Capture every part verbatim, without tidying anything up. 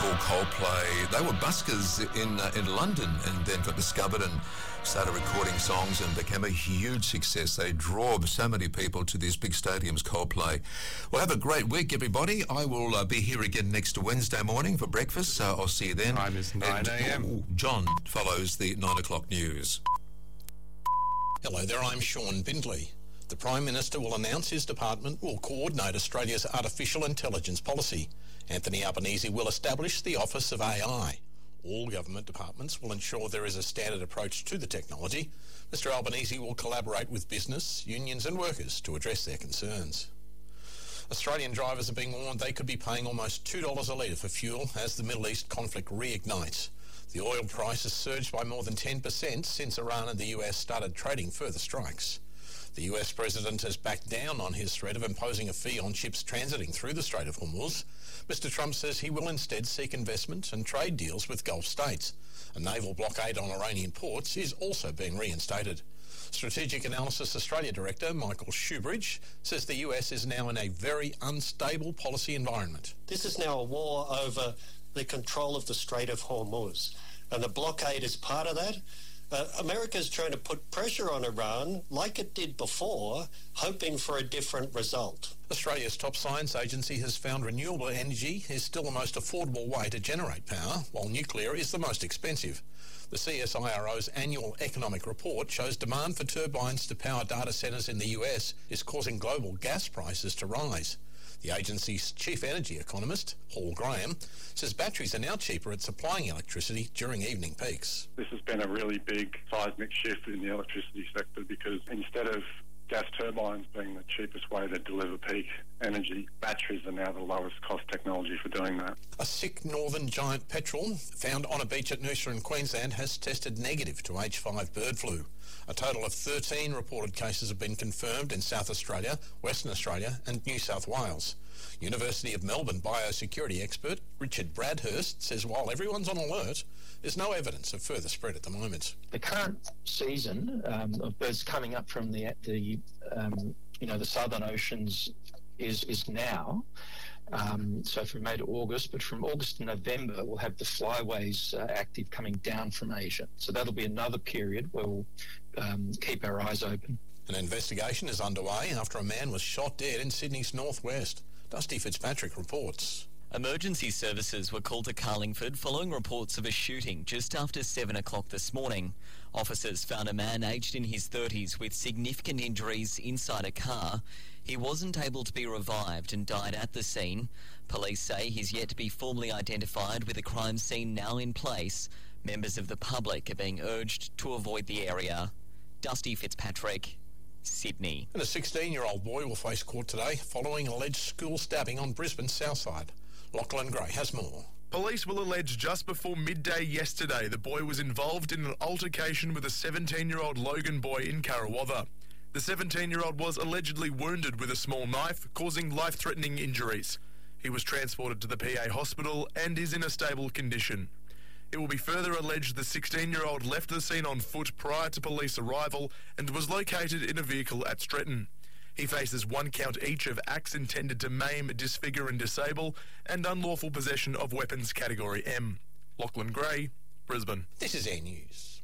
before Coldplay. They were buskers in uh, in London and then got discovered and started recording songs and became a huge success. They draw so many people to these big stadiums, Coldplay. Well, have a great week, everybody. I will uh, be here again next Wednesday morning for breakfast. So I'll see you then. Time is nine a.m. John follows the nine o'clock news. Hello there, I'm Sean Bindley. The Prime Minister will announce his department will coordinate Australia's artificial intelligence policy. Anthony Albanese will establish the Office of A I. All government departments will ensure there is a standard approach to the technology. Mister Albanese will collaborate with business, unions and workers to address their concerns. Australian drivers are being warned they could be paying almost two dollars a litre for fuel as the Middle East conflict reignites. The oil price has surged by more than ten percent since Iran and the U S started trading further strikes. The U S president has backed down on his threat of imposing a fee on ships transiting through the Strait of Hormuz. Mister Trump says he will instead seek investment and trade deals with Gulf states. A naval blockade on Iranian ports is also being reinstated. Strategic Analysis Australia Director Michael Shoebridge says the U S is now in a very unstable policy environment. This is now a war over the control of the Strait of Hormuz, and the blockade is part of that. Uh, America is trying to put pressure on Iran, like it did before, hoping for a different result. Australia's top science agency has found renewable energy is still the most affordable way to generate power, while nuclear is the most expensive. The C S I R O's annual economic report shows demand for turbines to power data centres in the U S is causing global gas prices to rise. The agency's chief energy economist, Paul Graham, says batteries are now cheaper at supplying electricity during evening peaks. This has been a really big seismic shift in the electricity sector because instead of gas turbines being the cheapest way to deliver peak energy, batteries are now the lowest cost technology for doing that. A sick northern giant petrel found on a beach at Noosa in Queensland has tested negative to H five bird flu. A total of thirteen reported cases have been confirmed in South Australia, Western Australia and New South Wales. University of Melbourne biosecurity expert Richard Bradhurst says while everyone's on alert, there's no evidence of further spread at the moment. The current season um, of birds coming up from the the um, you know the southern oceans is is now. Um, so from May to August, but from August to November, we'll have the flyways uh, active coming down from Asia. So that'll be another period where we'll um, keep our eyes open. An investigation is underway after a man was shot dead in Sydney's northwest. Dusty Fitzpatrick reports. Emergency services were called to Carlingford following reports of a shooting just after seven o'clock this morning. Officers found a man aged in his thirties with significant injuries inside a car. He wasn't able to be revived and died at the scene. Police say he's yet to be formally identified with a crime scene now in place. Members of the public are being urged to avoid the area. Dusty Fitzpatrick, Sydney. And a sixteen-year-old boy will face court today following alleged school stabbing on Brisbane's south side. Lachlan Gray has more. Police will allege just before midday yesterday the boy was involved in an altercation with a seventeen-year-old Logan boy in Karawatha. The seventeen-year-old was allegedly wounded with a small knife, causing life-threatening injuries. He was transported to the P A hospital and is in a stable condition. It will be further alleged the sixteen-year-old left the scene on foot prior to police arrival and was located in a vehicle at Stretton. He faces one count each of acts intended to maim, disfigure and disable and unlawful possession of weapons Category M. Lachlan Gray, Brisbane. This is Air News.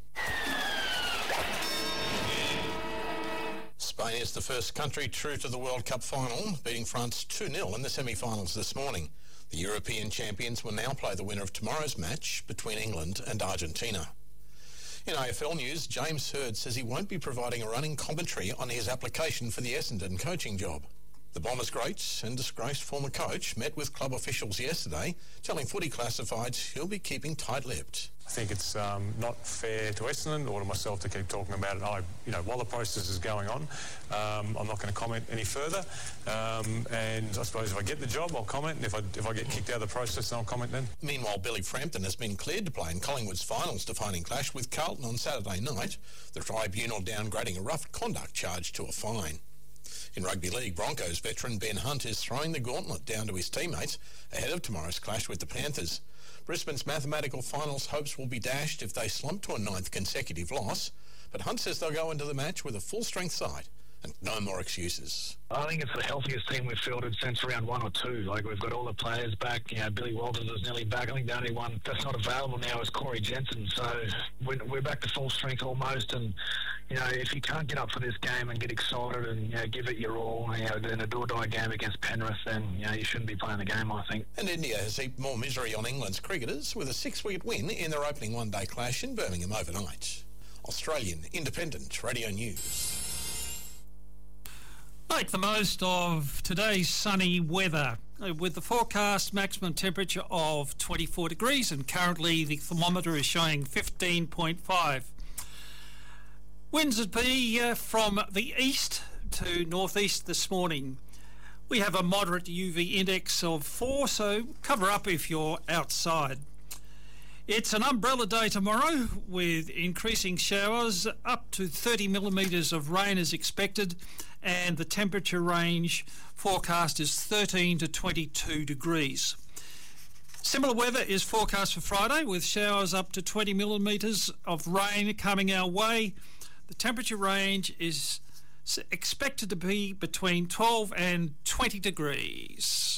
Spain is the first country through to the World Cup final, beating France two nil in the semi-finals this morning. The European champions will now play the winner of tomorrow's match between England and Argentina. In A F L news, James Hird says he won't be providing a running commentary on his application for the Essendon coaching job. The Bombers' great and disgraced former coach met with club officials yesterday, telling Footy Classifieds he'll be keeping tight-lipped. I think it's um, not fair to Essendon or to myself to keep talking about it. I, you know, while the process is going on, um, I'm not going to comment any further. Um, and I suppose if I get the job, I'll comment. And if I if I get kicked out of the process, then I'll comment then. Meanwhile, Billy Frampton has been cleared to play in Collingwood's finals-defining clash with Carlton on Saturday night. The tribunal downgrading a rough conduct charge to a fine. In rugby league, Broncos veteran Ben Hunt is throwing the gauntlet down to his teammates ahead of tomorrow's clash with the Panthers. Brisbane's mathematical finals hopes will be dashed if they slump to a ninth consecutive loss, but Hunt says they'll go into the match with a full-strength side And no more excuses. I think it's the healthiest team we've fielded since round one or two. Like, we've got all the players back. You know, Billy Walters is nearly back. I think the only one that's not available now is Corey Jensen. So we're, we're back to full strength almost. And, you know, if you can't get up for this game and get excited and, you know, give it your all, you know, in a do-or-die game against Penrith, then, you know, you shouldn't be playing the game, I think. And India has heaped more misery on England's cricketers with a six-wicket win in their opening one-day clash in Birmingham overnight. Australian Independent Radio News. Make the most of today's sunny weather with the forecast maximum temperature of twenty-four degrees, and currently the thermometer is showing fifteen point five. Winds would be uh, from the east to northeast this morning. We have a moderate U V index of four, so cover up if you're outside. It's an umbrella day tomorrow with increasing showers. Up to thirty millimetres of rain is expected, and the temperature range forecast is thirteen to twenty-two degrees. Similar weather is forecast for Friday with showers up to twenty millimetres of rain coming our way. The temperature range is expected to be between twelve and twenty degrees.